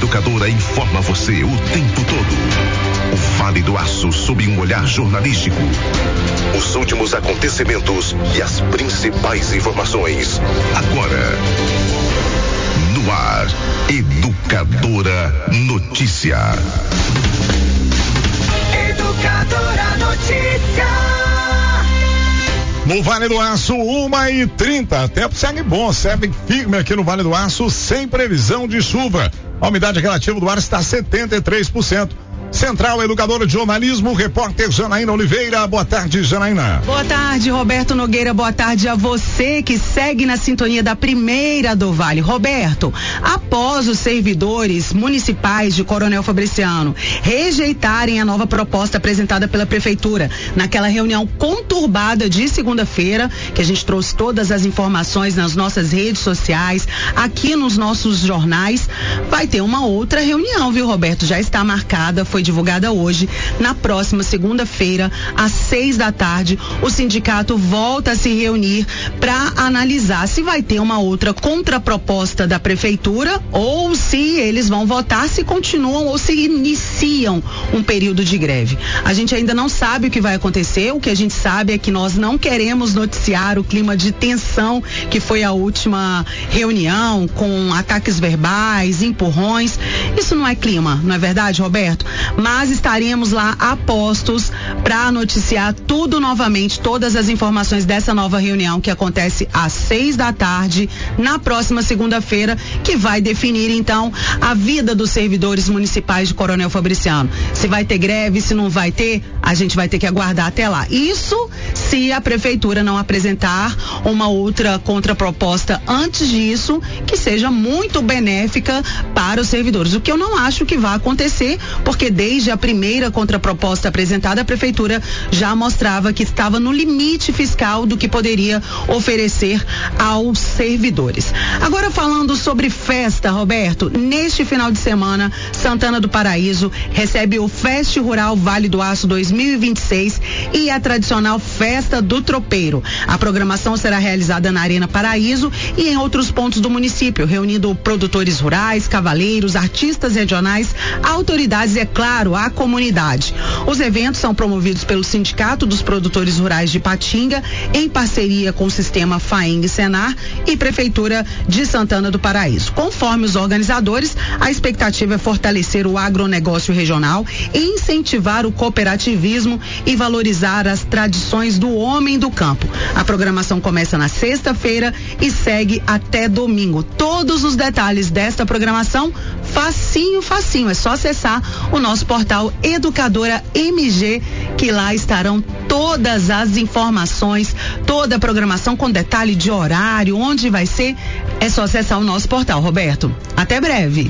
Educadora informa você o tempo todo. O Vale do Aço sob um olhar jornalístico. Os últimos acontecimentos e as principais informações. Agora, no ar, Educadora Notícia. Educadora Notícia. No Vale do Aço, 1h30. Tempo segue bom, segue firme aqui no Vale do Aço, sem previsão de chuva. A umidade relativa do ar está 73%. Central Educadora de Jornalismo, repórter Janaína Oliveira. Boa tarde, Janaína. Boa tarde, Roberto Nogueira. Boa tarde a você que segue na sintonia da primeira do Vale. Roberto, após os servidores municipais de Coronel Fabriciano rejeitarem a nova proposta apresentada pela Prefeitura naquela reunião conturbada de segunda-feira, que a gente trouxe todas as informações nas nossas redes sociais, aqui nos nossos jornais, vai ter uma outra reunião, viu, Roberto? Já está marcada, foi divulgada hoje. Na próxima segunda-feira, às 6h, o sindicato volta a se reunir para analisar se vai ter uma outra contraproposta da prefeitura ou se eles vão votar, se continuam ou se iniciam um período de greve. A gente ainda não sabe o que vai acontecer. O que a gente sabe é que nós não queremos noticiar o clima de tensão que foi a última reunião, com ataques verbais, empurrões. Isso não é clima, não é verdade, Roberto? Mas estaremos lá a postos para noticiar tudo novamente, todas as informações dessa nova reunião que acontece às 6h na próxima segunda-feira, que vai definir então a vida dos servidores municipais de Coronel Fabriciano. Se vai ter greve, se não vai ter, a gente vai ter que aguardar até lá. Isso se a prefeitura não apresentar uma outra contraproposta antes disso, que seja muito benéfica para os servidores. O que eu não acho que vai acontecer, porque desde a primeira contraproposta apresentada, a prefeitura já mostrava que estava no limite fiscal do que poderia oferecer aos servidores. Agora, falando sobre festa, Roberto, neste final de semana, Santana do Paraíso recebe o Fest Rural Vale do Aço 2026 e a tradicional Festa do Tropeiro. A programação será realizada na Arena Paraíso e em outros pontos do município, reunindo produtores rurais, cavaleiros, artistas regionais, autoridades e, é claro, a comunidade. Os eventos são promovidos pelo Sindicato dos Produtores Rurais de Patinga, em parceria com o Sistema FAENG Senar e Prefeitura de Santana do Paraíso. Conforme os organizadores, a expectativa é fortalecer o agronegócio regional, incentivar o cooperativismo e valorizar as tradições do homem do campo. A programação começa na sexta-feira e segue até domingo. Todos os detalhes desta programação, facinho, é só acessar o nosso portal Educadora MG, que lá estarão todas as informações, toda a programação com detalhe de horário, onde vai ser, é só acessar o nosso portal, Roberto. Até breve.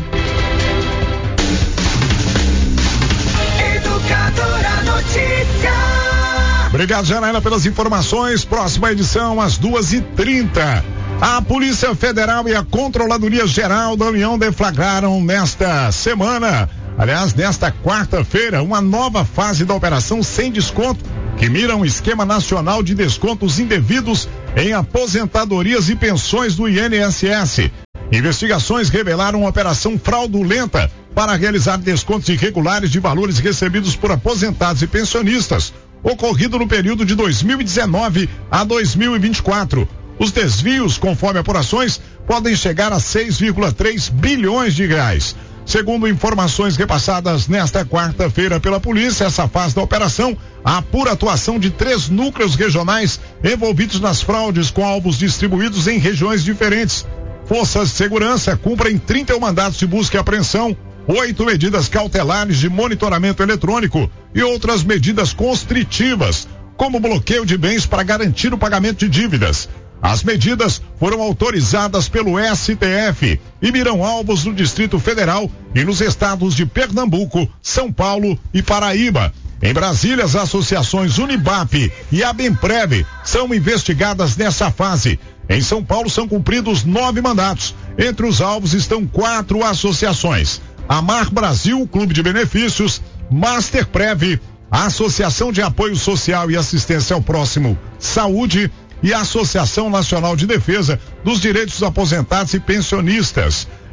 Educadora Notícia. Obrigado, Janaína, pelas informações. Próxima edição, às 2h30. A Polícia Federal e a Controladoria Geral da União deflagraram nesta semana, aliás, nesta quarta-feira, uma nova fase da Operação Sem Desconto, que mira um esquema nacional de descontos indevidos em aposentadorias e pensões do INSS. Investigações revelaram uma operação fraudulenta para realizar descontos irregulares de valores recebidos por aposentados e pensionistas, ocorrido no período de 2019 a 2024. Os desvios, conforme apurações, podem chegar a 6,3 bilhões de reais. Segundo informações repassadas nesta quarta-feira pela polícia, essa fase da operação apura a atuação de 3 núcleos regionais envolvidos nas fraudes com alvos distribuídos em regiões diferentes. Forças de segurança cumprem 31 mandatos de busca e apreensão, 8 medidas cautelares de monitoramento eletrônico e outras medidas constritivas, como bloqueio de bens para garantir o pagamento de dívidas. As medidas foram autorizadas pelo STF e miram alvos no Distrito Federal e nos estados de Pernambuco, São Paulo e Paraíba. Em Brasília, as associações Unibap e Abemprev são investigadas nessa fase. Em São Paulo são cumpridos 9 mandatos. Entre os alvos estão 4 associações: Amar Brasil, Clube de Benefícios, Masterprev, a Associação de Apoio Social e Assistência ao Próximo, Saúde, e a Associação Nacional de Defesa dos Direitos dos Aposentados e Pensionistas.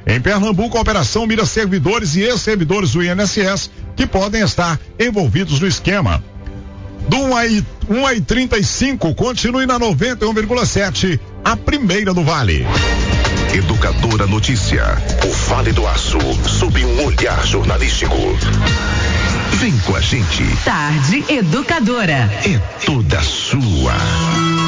Em Pernambuco, a operação mira servidores e ex-servidores do INSS que podem estar envolvidos no esquema. Do 1h35, continue na 91,7, a primeira do Vale. Educadora Notícia, o Vale do Aço, sob um olhar jornalístico. Vem com a gente. Tarde Educadora. É toda sua.